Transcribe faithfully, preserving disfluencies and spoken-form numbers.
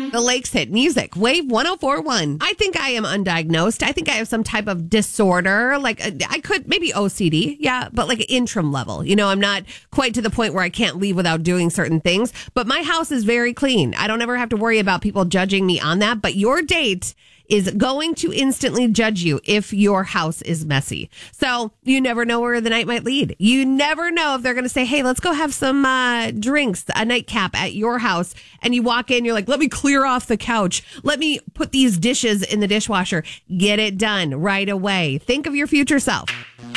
The Lakes hit music, Wave one oh four point one. I think I am undiagnosed. I think I have some type of disorder. Like uh, I could, maybe O C D. Yeah, but like an interim level. You know, I'm not quite to the point where I can't leave without doing certain things. But my house is very clean. I don't ever have to worry about people judging me on that. But your date is going to instantly judge you if your house is messy. So you never know where the night might lead. You never know if they're going to say, hey, let's go have some uh, drinks, a nightcap at your house. And you walk in, you're like, let me clear off the couch. Let me put these dishes in the dishwasher. Get it done right away. Think of your future self.